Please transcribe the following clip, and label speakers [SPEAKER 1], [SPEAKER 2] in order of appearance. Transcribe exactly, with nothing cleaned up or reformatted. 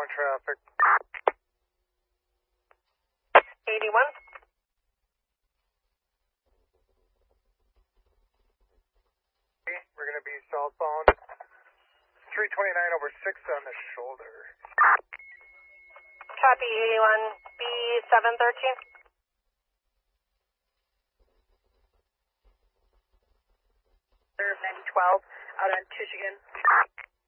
[SPEAKER 1] traffic.
[SPEAKER 2] eighty-one.
[SPEAKER 1] We're going to be southbound. three twenty-nine over six on the shoulder.
[SPEAKER 2] Copy, eighty-one. B seven thirteen. ninety twelve out on Michigan.